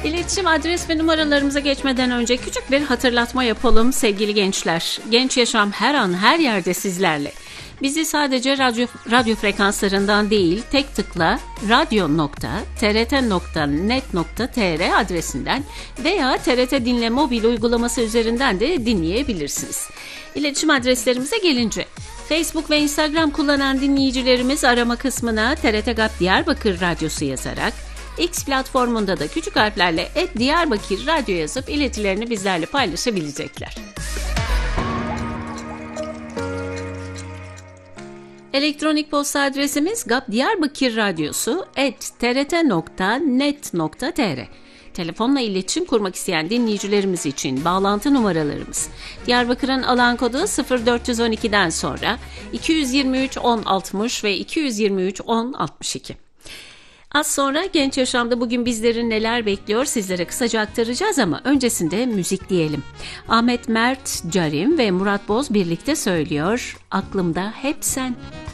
İletişim adres ve numaralarımıza geçmeden önce küçük bir hatırlatma yapalım sevgili gençler. Genç Yaşam her an her yerde sizlerle. Bizi sadece radyo frekanslarından değil, tek tıkla radyo.trt.net.tr adresinden veya TRT Dinle mobil uygulaması üzerinden de dinleyebilirsiniz. İletişim adreslerimize gelince, Facebook ve Instagram kullanan dinleyicilerimiz arama kısmına TRT GAP Diyarbakır Radyosu yazarak, X platformunda da küçük harflerle @Diyarbakır Radyo yazıp iletilerini bizlerle paylaşabilecekler. Elektronik posta adresimiz gapdiyarbakırradyosu@trt.net.tr. Telefonla iletişim kurmak isteyen dinleyicilerimiz için bağlantı numaralarımız: Diyarbakır'ın alan kodu 0412'den sonra 223 1060 ve 223 1062. Az sonra Genç Yaşam'da bugün bizleri neler bekliyor sizlere kısaca aktaracağız ama öncesinde müzik diyelim. Ahmet Mert Carim ve Murat Boz birlikte söylüyor, Aklımda Hep Sen.